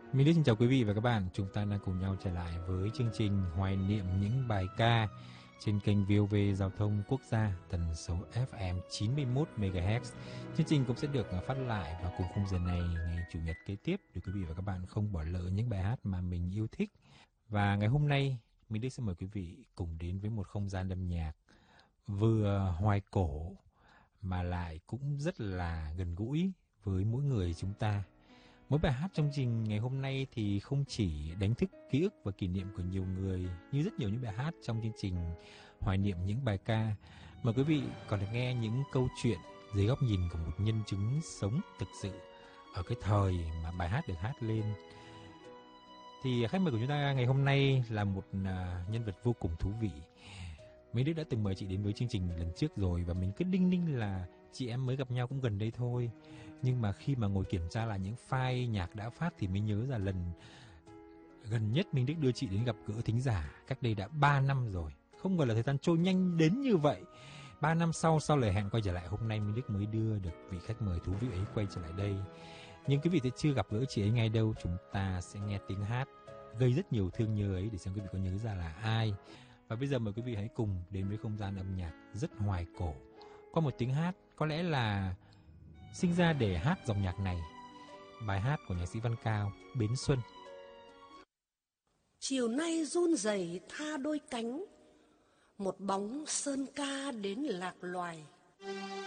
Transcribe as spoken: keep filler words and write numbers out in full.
Mình xin chào quý vị và các bạn. Chúng ta đang cùng nhau trở lại với chương trình hoài niệm những bài ca trên kênh vê o vê Giao thông Quốc gia tần số ép em chín mươi mốt mê ga héc. Chương trình cũng sẽ được phát lại vào cùng khung giờ này ngày Chủ nhật kế tiếp để quý vị và các bạn không bỏ lỡ những bài hát mà mình yêu thích. Và ngày hôm nay, mình Đức sẽ mời quý vị cùng đến với một không gian âm nhạc vừa hoài cổ mà lại cũng rất là gần gũi với mỗi người chúng ta. Mỗi bài hát trong chương trình ngày hôm nay thì không chỉ đánh thức ký ức và kỷ niệm của nhiều người như rất nhiều những bài hát trong chương trình hoài niệm những bài ca, mà quý vị còn được nghe những câu chuyện dưới góc nhìn của một nhân chứng sống thực sự ở cái thời mà bài hát được hát lên. Thì khách mời của chúng ta ngày hôm nay là một uh, nhân vật vô cùng thú vị. Mấy đứa đã từng mời chị đến với chương trình lần trước rồi và mình cứ đinh ninh là chị em mới gặp nhau cũng gần đây thôi. Nhưng mà khi mà ngồi kiểm tra lại những file nhạc đã phát thì mới nhớ ra lần gần nhất Minh Đức đưa chị đến gặp gỡ thính giả cách đây đã ba năm rồi. Không ngờ là thời gian trôi nhanh đến như vậy. ba năm sau, sau lời hẹn quay trở lại, hôm nay Minh Đức mới đưa được vị khách mời thú vị ấy quay trở lại đây. Nhưng quý vị sẽ chưa gặp gỡ chị ấy ngay đâu. Chúng ta sẽ nghe tiếng hát gây rất nhiều thương nhớ ấy để xem quý vị có nhớ ra là ai. Và bây giờ mời quý vị hãy cùng đến với không gian âm nhạc rất hoài cổ qua một tiếng hát có lẽ là sinh ra để hát dòng nhạc này. Bài hát của nhạc sĩ Văn Cao, Bến Xuân. Chiều nay run rẩy tha đôi cánh, một bóng sơn ca đến lạc loài.